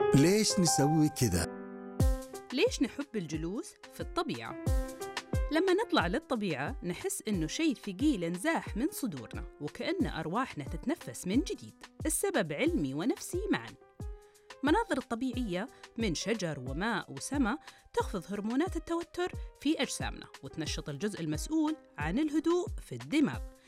ليش نسوي كذا؟ ليش نحب الجلوس في الطبيعة؟ لما نطلع للطبيعة نحس إنه شيء ثقيل انزاح من صدورنا وكأن أرواحنا تتنفس من جديد. السبب علمي ونفسي معاً. مناظر الطبيعية من شجر وماء وسماء تخفض هرمونات التوتر في أجسامنا وتنشط الجزء المسؤول عن الهدوء في الدماغ،